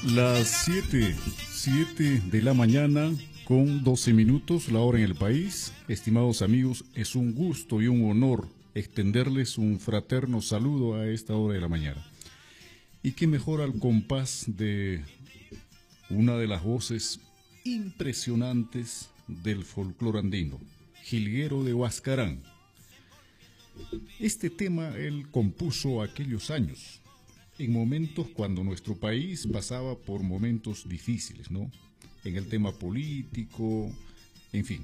Las 7 de la mañana con 12 minutos, la hora en el país. Estimados amigos, es un gusto y un honor extenderles un fraterno saludo a esta hora de la mañana. Y qué mejor al compás de una de las voces impresionantes del folclore andino, Jilguero de Huascarán. Este tema él compuso aquellos años, en momentos cuando nuestro país pasaba por momentos difíciles, ¿no? En el tema político, en fin.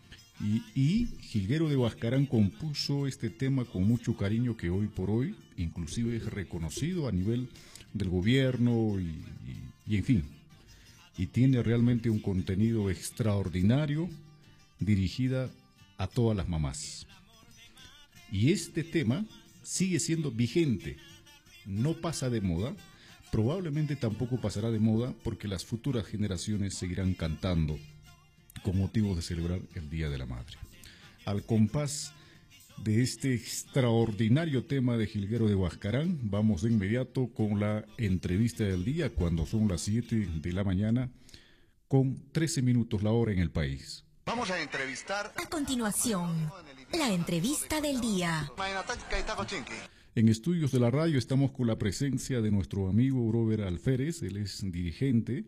Y Jilguero de Huascarán compuso este tema con mucho cariño que hoy por hoy inclusive es reconocido a nivel del gobierno y en fin. Y tiene realmente un contenido extraordinario dirigida a todas las mamás. Y este tema sigue siendo vigente, no pasa de moda, probablemente tampoco pasará de moda porque las futuras generaciones seguirán cantando con motivo de celebrar el Día de la Madre. Al compás de este extraordinario tema de Jilguero de Huascarán, vamos de inmediato con la entrevista del día cuando son las 7 de la mañana con 13 minutos la hora en el país. Vamos a entrevistar A continuación, la entrevista del día. En estudios de la radio estamos con la presencia de nuestro amigo Grover Alférez. Él es dirigente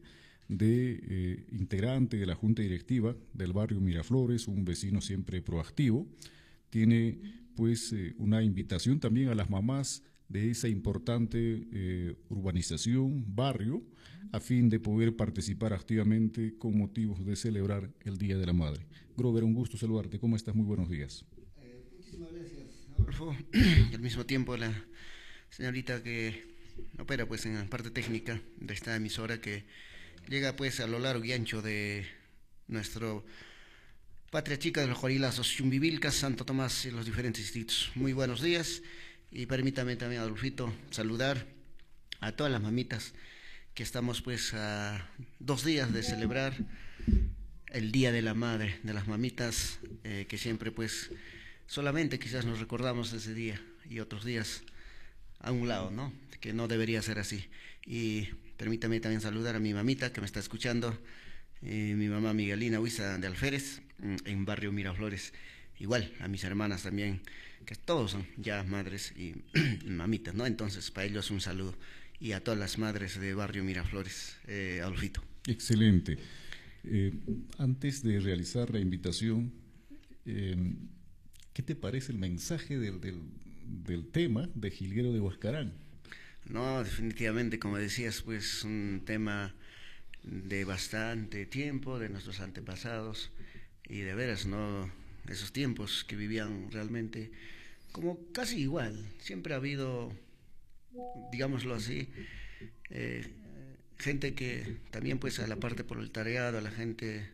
integrante de la Junta Directiva del barrio Miraflores, un vecino siempre proactivo. Tiene pues una invitación también a las mamás de esa importante urbanización, barrio, a fin de poder participar activamente con motivos de celebrar el Día de la Madre. Grover, un gusto saludarte. ¿Cómo estás? Muy buenos días. Muchísimas gracias, Adolfo. Y al mismo tiempo la señorita que opera pues en la parte técnica de esta emisora que llega pues a lo largo y ancho de nuestro patria chica de los Jorilazos, Chumbivilcas, Santo Tomás y los diferentes distritos. Muy buenos días y permítame también, Adolfito, saludar a todas las mamitas que estamos pues a 2 días de celebrar el Día de la Madre, de las mamitas que siempre pues solamente quizás nos recordamos de ese día y otros días a un lado, ¿no? Que no debería ser así. Y permítame también saludar a mi mamita que me está escuchando, mi mamá Miguelina Huiza de Alférez, en barrio Miraflores. Igual a mis hermanas también, que todos son ya madres y mamitas, ¿no? Entonces, para ellos un saludo. Y a todas las madres de barrio Miraflores, Adolfito. Excelente. Antes de realizar la invitación, ¿qué te parece el mensaje del tema de Jilguero de Huascarán? No, definitivamente, como decías, pues un tema de bastante tiempo, de nuestros antepasados, y de veras, ¿no? Esos tiempos que vivían realmente como casi igual. Siempre ha habido, digámoslo así, gente que también pues a la parte proletariado, a la gente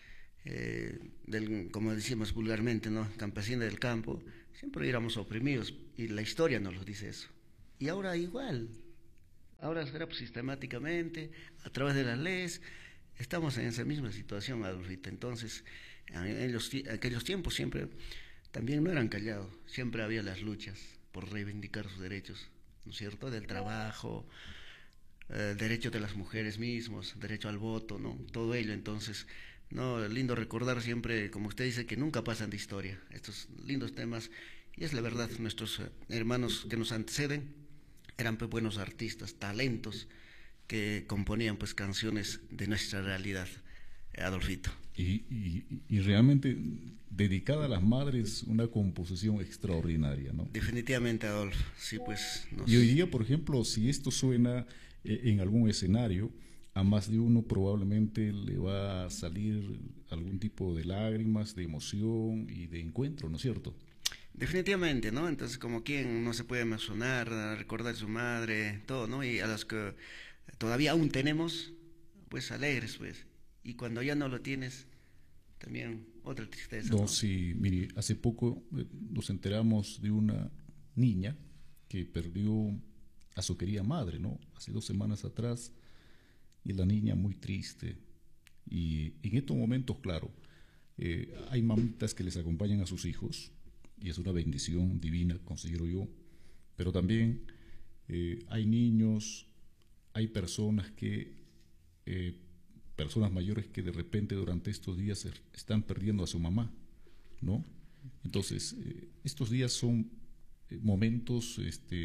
como decimos vulgarmente, ¿no? Campesina del campo, siempre éramos oprimidos y la historia nos lo dice eso. Y ahora igual, ahora será pues, sistemáticamente, a través de las leyes, estamos en esa misma situación, Adolfito. Entonces, en aquellos tiempos siempre también no eran callados, siempre había las luchas por reivindicar sus derechos, ¿no es cierto? Del trabajo, derecho de las mujeres mismos, derecho al voto, ¿no? Todo ello, entonces, no, lindo recordar siempre, como usted dice, que nunca pasan de historia, estos lindos temas, y es la verdad, nuestros hermanos que nos anteceden eran pues buenos artistas, talentos, que componían pues canciones de nuestra realidad, Adolfito. Y realmente dedicada a las madres, una composición extraordinaria, ¿no? Definitivamente, Adolfo, sí pues. Y hoy día, por ejemplo, si esto suena en algún escenario, a más de uno probablemente le va a salir algún tipo de lágrimas, de emoción y de encuentro, ¿no es cierto? Definitivamente, ¿no? Entonces, como quien no se puede emocionar, recordar a su madre, todo, ¿no? Y a los que todavía aún tenemos, pues alegres, pues. Y cuando ya no lo tienes, también otra tristeza, No, ¿no? sí, mire, hace poco nos enteramos de una niña que perdió a su querida madre, ¿no? Hace 2 semanas atrás, y la niña muy triste. Y en estos momentos, claro, hay mamitas que les acompañan a sus hijos, y es una bendición divina, considero yo, pero también hay niños, hay personas que personas mayores que de repente durante estos días están perdiendo a su mamá, ¿no? Entonces, estos días son momentos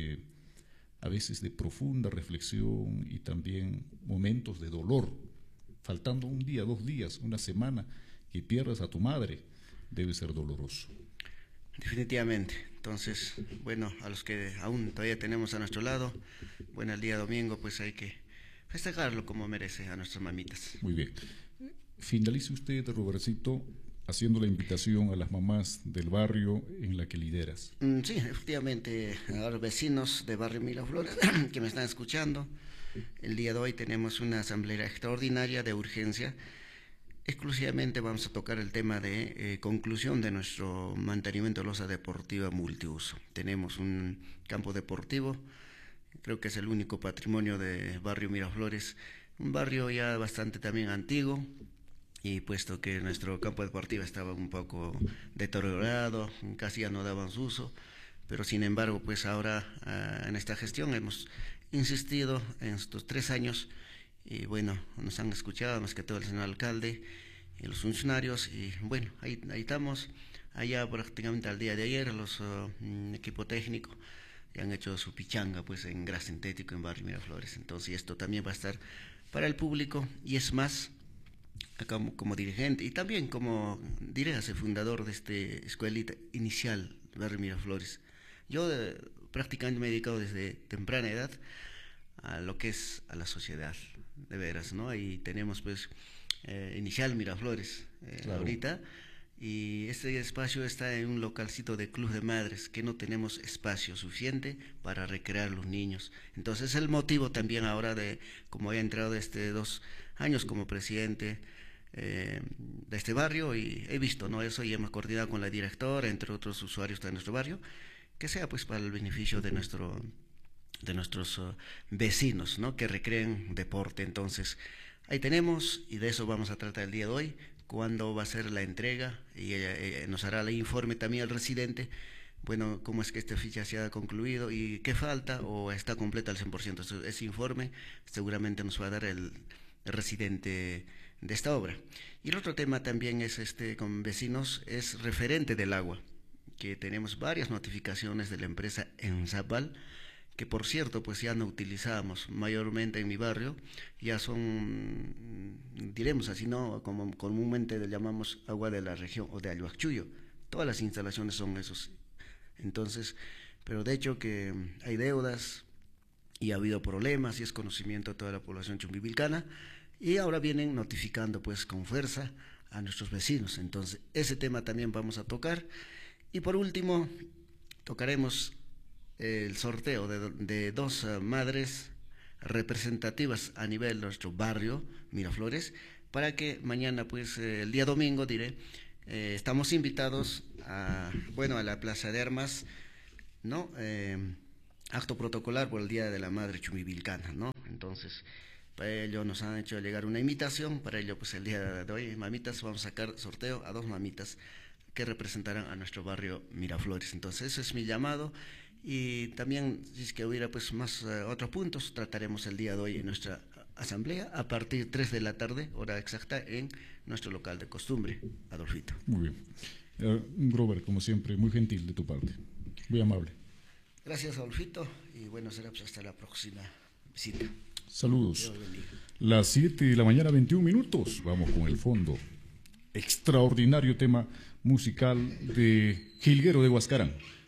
a veces de profunda reflexión y también momentos de dolor. Faltando un día, 2 días, una semana, que pierdas a tu madre, debe ser doloroso. Definitivamente. Entonces, bueno, a los que aún todavía tenemos a nuestro lado, bueno, el día domingo pues hay que festejarlo como merece a nuestras mamitas. Muy bien. Finalice usted, Robertcito, haciendo la invitación a las mamás del barrio en la que lideras. Sí, efectivamente, a los vecinos de Barrio Miraflores que me están escuchando, el día de hoy tenemos una asamblea extraordinaria de urgencia. Exclusivamente vamos a tocar el tema de conclusión de nuestro mantenimiento de losa deportiva multiuso. Tenemos un campo deportivo, creo que es el único patrimonio de Barrio Miraflores, un barrio ya bastante también antiguo, y puesto que nuestro campo deportivo estaba un poco deteriorado, casi ya no daban su uso, pero sin embargo pues ahora en esta gestión hemos insistido en estos 3 años y bueno, nos han escuchado más que todo el señor alcalde y los funcionarios y bueno, ahí estamos. Allá prácticamente al día de ayer los equipo técnico ya han hecho su pichanga pues en gras sintético en Barrio Miraflores, entonces esto también va a estar para el público y es más como dirigente y también como diré, fundador de este escuelita inicial Barrio Miraflores. Yo prácticamente me he dedicado desde temprana edad a lo que es a la sociedad, de veras, ¿no? Ahí tenemos pues inicial Miraflores claro. Ahorita, y este espacio está en un localcito de Club de Madres, que no tenemos espacio suficiente para recrear los niños. Entonces el motivo también ahora de, como he entrado 2 años como presidente de este barrio, y he visto, ¿no? Eso, y hemos coordinado con la directora, entre otros usuarios de nuestro barrio, que sea pues para el beneficio de nuestros vecinos, ¿no? Que recreen deporte. Entonces ahí tenemos, y de eso vamos a tratar el día de hoy, cuándo va a ser la entrega, y ella nos hará el informe también al residente, bueno, cómo es que esta ficha se ha concluido y qué falta o está completa al 100%. Ese informe seguramente nos va a dar el residente de esta obra. Y el otro tema también es con vecinos, es referente del agua, que tenemos varias notificaciones de la empresa Enzapal, que por cierto pues ya no utilizamos mayormente en mi barrio, ya son, diremos así, ¿no? Como comúnmente le llamamos agua de la región o de Ayoacchuyo, todas las instalaciones son esos. Entonces, pero de hecho que hay deudas y ha habido problemas y es conocimiento de toda la población chumbivilcana, y ahora vienen notificando pues con fuerza a nuestros vecinos. Entonces ese tema también vamos a tocar, y por último tocaremos el sorteo de 2 madres representativas a nivel de nuestro barrio Miraflores, para que mañana pues el día domingo diré, estamos invitados a la Plaza de Armas, ¿no? Acto protocolar por el Día de la Madre Chumbivilcana, ¿no? Entonces para ello nos han hecho llegar una invitación, para ello pues el día de hoy, mamitas, vamos a sacar sorteo a 2 mamitas que representarán a nuestro barrio Miraflores. Entonces ese es mi llamado, y también si es que hubiera pues más otros puntos, trataremos el día de hoy en nuestra asamblea a partir de 3 de la tarde, hora exacta, en nuestro local de costumbre. Adolfito. Muy bien. Robert, como siempre, muy gentil de tu parte, muy amable. Gracias, Adolfito, y bueno, será pues hasta la próxima visita. Saludos. Las 7 de la mañana, 21 minutos. Vamos con el fondo. Extraordinario tema musical de Jilguero de Huascarán.